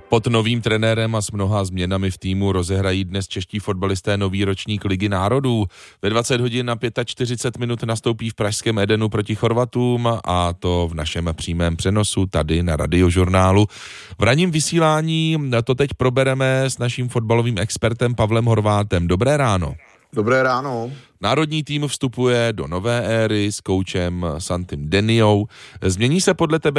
Pod novým trenérem a s mnoha změnami v týmu rozehrají dnes čeští fotbalisté nový ročník Ligy národů. Ve 20 hodin na 45 minut nastoupí v pražském Edenu proti Chorvatům, a to v našem přímém přenosu tady na Radiožurnálu. V ranním vysílání to teď probereme s naším fotbalovým expertem Pavlem Horvátem. Dobré ráno. Dobré ráno. Národní tým vstupuje do nové éry s koučem Santim Deniou. Změní se podle tebe